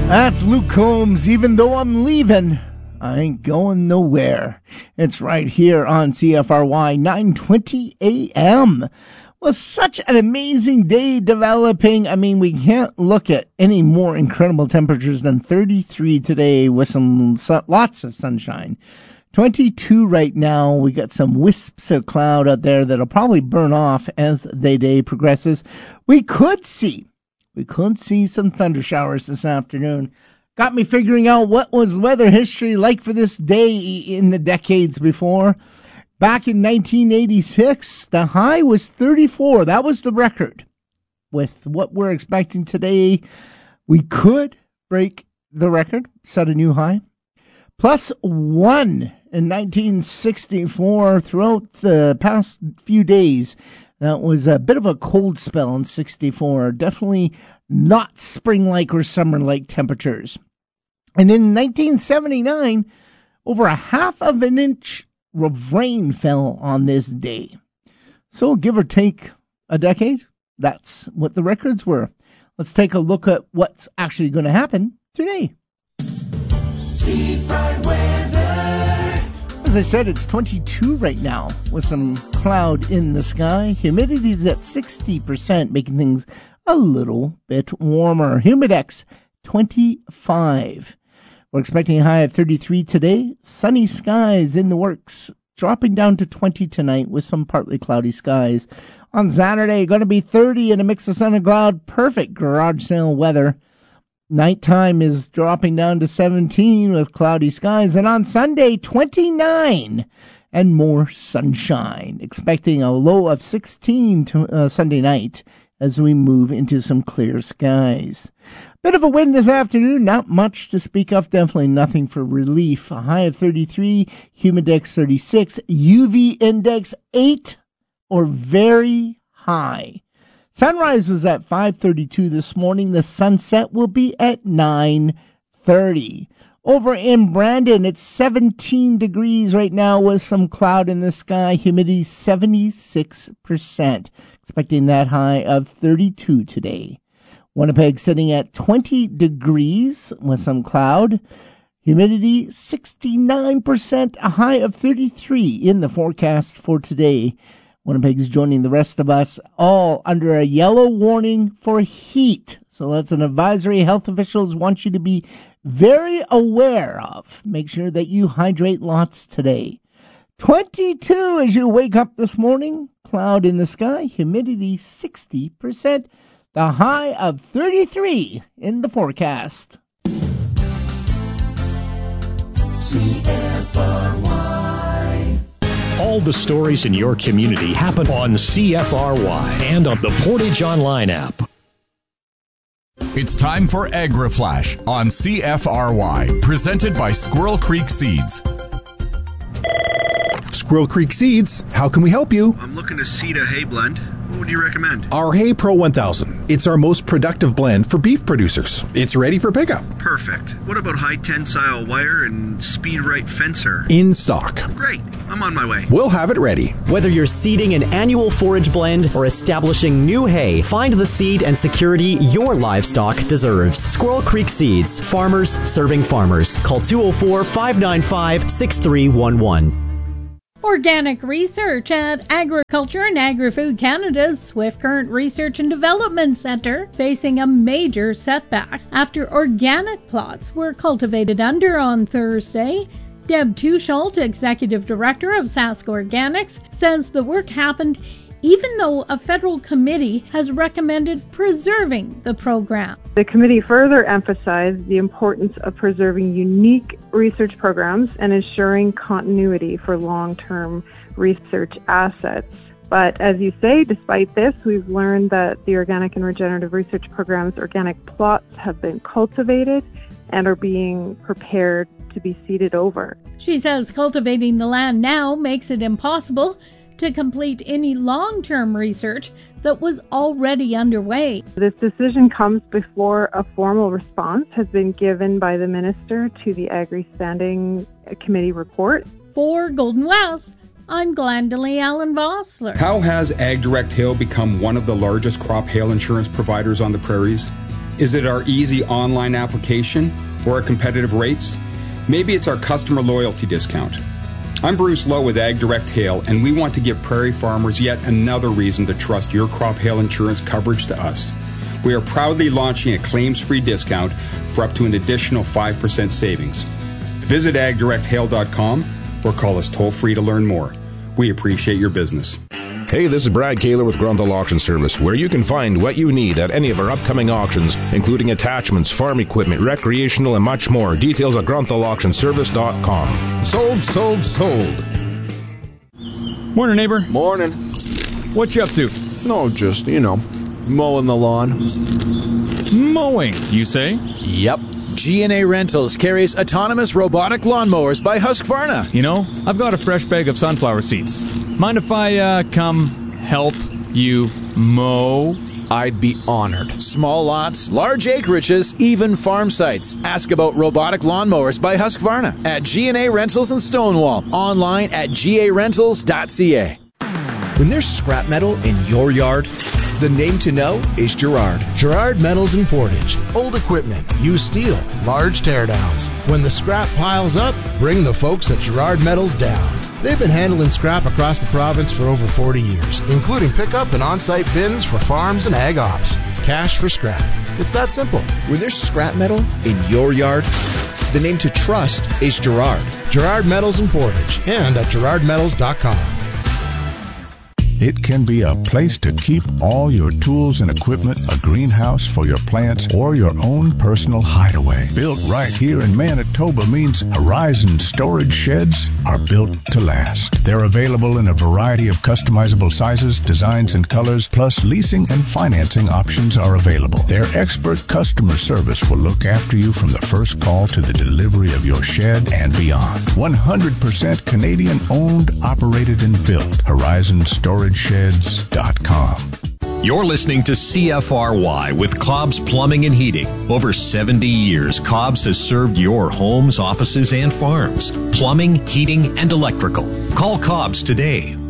That's Luke Combs. Even though I'm leaving, I ain't going nowhere. It's right here on CFRY 920 AM. Well, such an amazing day developing. I mean, we can't look at any more incredible temperatures than 33 today with lots of sunshine. 22 right now. We got some wisps of cloud out there that'll probably burn off as the day progresses. We could see some thunder showers this afternoon. Got me figuring out what was weather history like for this day in the decades before. Back in 1986, the high was 34. That was the record. With what we're expecting today, we could break the record, set a new high. +1 in 1964 throughout the past few days. That was a bit of a cold spell in 64. Definitely not spring-like or summer-like temperatures. And in 1979, over a half of an inch of rain fell on this day. So give or take a decade, that's what the records were. Let's take a look at what's actually going to happen today. Seafront weather. As I said, it's 22 right now with some cloud in the sky. Humidity's at 60%, making things a little bit warmer. Humidex, 25. We're expecting a high of 33 today. Sunny skies in the works, dropping down to 20 tonight with some partly cloudy skies. On Saturday, going to be 30 and a mix of sun and cloud. Perfect garage sale weather. Nighttime is dropping down to 17 with cloudy skies. And on Sunday, 29 and more sunshine. Expecting a low of 16 to Sunday night as we move into some clear skies. Bit of a wind this afternoon, not much to speak of, definitely nothing for relief. A high of 33, humidex 36, UV index 8 or very high. Sunrise was at 5:32 this morning. The sunset will be at 9:30. Over in Brandon, it's 17 degrees right now with some cloud in the sky. Humidity 76%. Expecting that high of 32 today. Winnipeg sitting at 20 degrees with some cloud. Humidity 69%, a high of 33 in the forecast for today. Winnipeg is joining the rest of us all under a yellow warning for heat. So that's an advisory health officials want you to be very aware of. Make sure that you hydrate lots today. 22 as you wake up this morning. Cloud in the sky. Humidity 60%. The high of 33 in the forecast. CFRY. All the stories in your community happen on CFRY and on the Portage Online app. It's time for AgriFlash on CFRY, presented by Squirrel Creek Seeds. Squirrel Creek Seeds, how can we help you? I'm looking to seed a hay blend. What would you recommend? Our Hay Pro 1000. It's our most productive blend for beef producers. It's ready for pickup. Perfect. What about high tensile wire and speed right fencer? In stock. Great. I'm on my way. We'll have it ready. Whether you're seeding an annual forage blend or establishing new hay, find the seed and security your livestock deserves. Squirrel Creek Seeds. Farmers serving farmers. Call 204-595-6311. Organic research at Agriculture and Agri-Food Canada's Swift Current Research and Development Centre facing a major setback after organic plots were cultivated under on Thursday. Deb Tuchelt, Executive Director of Sask Organics, says the work happened even though a federal committee has recommended preserving the program. The committee further emphasized the importance of preserving unique research programs and ensuring continuity for long-term research assets. But as you say, despite this, we've learned that the organic and regenerative research program's organic plots have been cultivated and are being prepared to be seeded over. She says cultivating the land now makes it impossible to complete any long-term research that was already underway. This decision comes before a formal response has been given by the Minister to the Agri Standing Committee report. For Golden West, I'm Glendalee Allen Vossler. How has AgDirect Hail become one of the largest crop hail insurance providers on the prairies? Is it our easy online application or our competitive rates? Maybe it's our customer loyalty discount. I'm Bruce Lowe with Ag Direct Hail, and we want to give prairie farmers yet another reason to trust your crop hail insurance coverage to us. We are proudly launching a claims-free discount for up to an additional 5% savings. Visit agdirecthail.com or call us toll-free to learn more. We appreciate your business. Hey, this is Brad Kaler with Grunthal Auction Service, where you can find what you need at any of our upcoming auctions, including attachments, farm equipment, recreational, and much more. Details at grunthauauctionservice.com. Sold, sold, sold. Morning, neighbor. Morning. What you up to? No, just, mowing the lawn. Mowing, you say? Yep. G&A Rentals carries autonomous robotic lawnmowers by Husqvarna. You know, I've got a fresh bag of sunflower seeds. Mind if I come help you mow? I'd be honored. Small lots, large acreages, even farm sites. Ask about robotic lawnmowers by Husqvarna at G&A Rentals in Stonewall. Online at garentals.ca. When there's scrap metal in your yard, the name to know is Girard. Girard Metals and Portage. Old equipment, used steel, large teardowns. When the scrap piles up, bring the folks at Girard Metals down. They've been handling scrap across the province for over 40 years, including pickup and on-site bins for farms and ag ops. It's cash for scrap. It's that simple. When there's scrap metal in your yard, the name to trust is Girard. Girard Metals and Portage, and at girardmetals.com. It can be a place to keep all your tools and equipment, a greenhouse for your plants, or your own personal hideaway. Built right here in Manitoba means Horizon storage sheds are built to last. They're available in a variety of customizable sizes, designs, and colors, plus leasing and financing options are available. Their expert customer service will look after you from the first call to the delivery of your shed and beyond. 100% Canadian owned, operated, and built. Horizon Storage Sheds.com. You're listening to CFRY with Cobb's Plumbing and Heating. Over 70 years, Cobb's has served your homes, offices, and farms. Plumbing, heating, and electrical. Call Cobb's today.